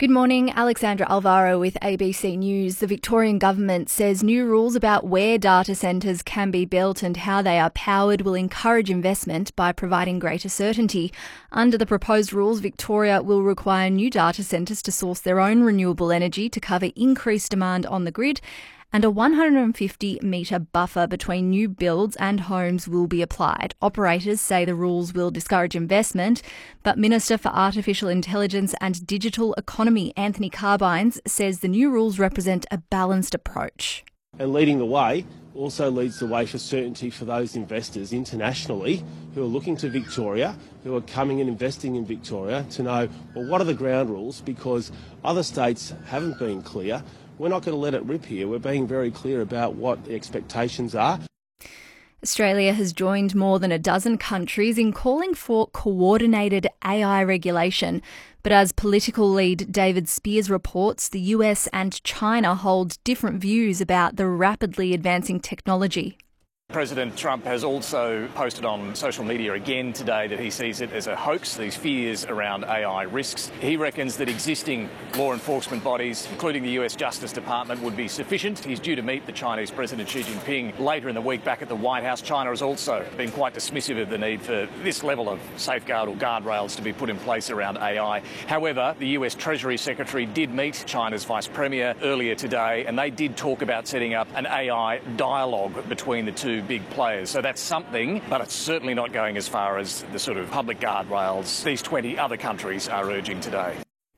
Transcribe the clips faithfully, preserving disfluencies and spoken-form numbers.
Good morning, Alexandra Alvaro with A B C News. The Victorian government says new rules about where data centres can be built and how they are powered will encourage investment by providing greater certainty. Under the proposed rules, Victoria will require new data centres to source their own renewable energy to cover increased demand on the grid, and a one hundred fifty metre buffer between new builds and homes will be applied. Operators say the rules will discourage investment, but Minister for Artificial Intelligence and Digital Economy Anthony Carbines says the new rules represent a balanced approach. And leading the way also leads the way for certainty for those investors internationally who are looking to Victoria, who are coming and investing in Victoria, to know, well, what are the ground rules, because other states haven't been clear. We're not going to let it rip here. We're being very clear about what the expectations are. Australia has joined more than a dozen countries in calling for coordinated A I regulation. But as political lead David Spears reports, the U S and China hold different views about the rapidly advancing technology. President Trump has also posted on social media again today that he sees it as a hoax, these fears around A I risks. He reckons that existing law enforcement bodies, including the U S Justice Department, would be sufficient. He's due to meet the Chinese President Xi Jinping later in the week back at the White House. China has also been quite dismissive of the need for this level of safeguard or guardrails to be put in place around A I. However, the U S Treasury Secretary did meet China's Vice Premier earlier today, and they did talk about setting up an A I dialogue between the two big players. So that's something, but it's certainly not going as far as the sort of public guardrails these twenty other countries are urging today.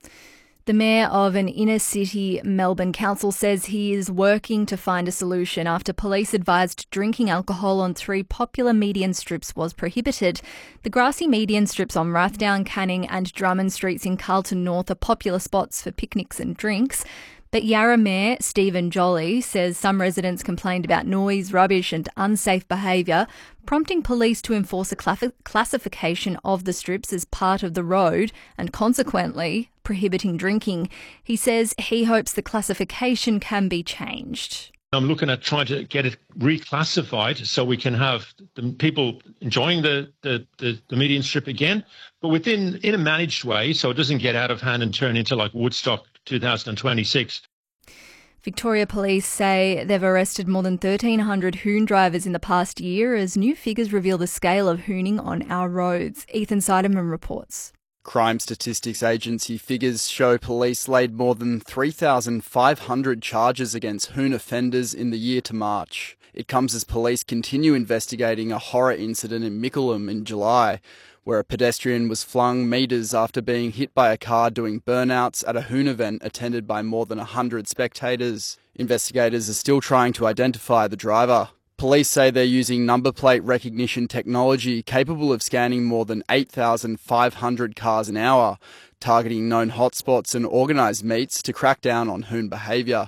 The mayor of an inner-city Melbourne council says he is working to find a solution after police advised drinking alcohol on three popular median strips was prohibited. The grassy median strips on Rathdown, Canning and Drummond Streets in Carlton North are popular spots for picnics and drinks. But Yarra Mayor Stephen Jolly says some residents complained about noise, rubbish and unsafe behaviour, prompting police to enforce a cla- classification of the strips as part of the road and consequently prohibiting drinking. He says he hopes the classification can be changed. I'm looking at trying to get it reclassified so we can have the people enjoying the, the, the, the median strip again, but within in a managed way so it doesn't get out of hand and turn into like Woodstock two thousand twenty-six. Victoria Police say they've arrested more than thirteen hundred hoon drivers in the past year as new figures reveal the scale of hooning on our roads. Ethan Seidemann reports. Crime Statistics Agency figures show police laid more than three thousand five hundred charges against hoon offenders in the year to March. It comes as police continue investigating a horror incident in Mickleham in July, where a pedestrian was flung metres after being hit by a car doing burnouts at a hoon event attended by more than one hundred spectators. Investigators are still trying to identify the driver. Police say they're using number plate recognition technology capable of scanning more than eight thousand five hundred cars an hour, targeting known hotspots and organised meets to crack down on hoon behaviour.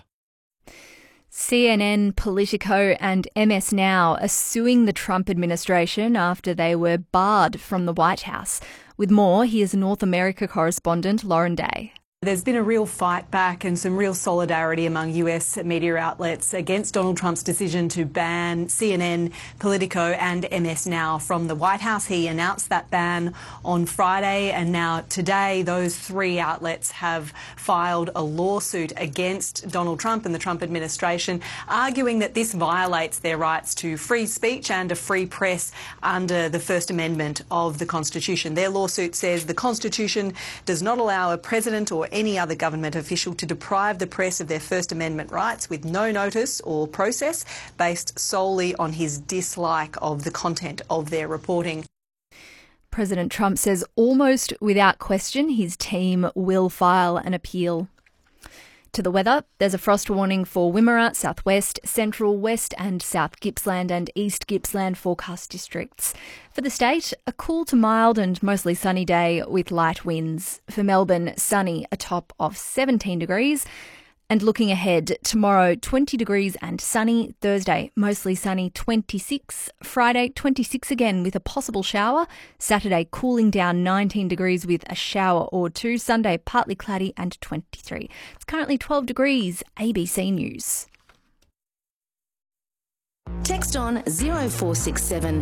C N N, Politico and M S Now are suing the Trump administration after they were barred from the White House. With more, here's North America correspondent Lauren Day. There's been a real fight back and some real solidarity among U S media outlets against Donald Trump's decision to ban C N N, Politico and M S Now from the White House. He announced that ban on Friday, and now today those three outlets have filed a lawsuit against Donald Trump and the Trump administration, arguing that this violates their rights to free speech and a free press under the First Amendment of the Constitution. Their lawsuit says the Constitution does not allow a president or any other government official to deprive the press of their First Amendment rights with no notice or process based solely on his dislike of the content of their reporting. President Trump says almost without question his team will file an appeal. To the weather, there's a frost warning for Wimmera, southwest, central, west and south Gippsland and east Gippsland forecast districts. For the state, a cool to mild and mostly sunny day with light winds. For Melbourne, sunny, a top of seventeen degrees. And looking ahead, tomorrow twenty degrees and sunny, Thursday mostly sunny, twenty-six, Friday twenty-six again with a possible shower, Saturday cooling down nineteen degrees with a shower or two, Sunday partly cloudy and twenty-three. It's currently twelve degrees. A B C News. Text on zero four six seven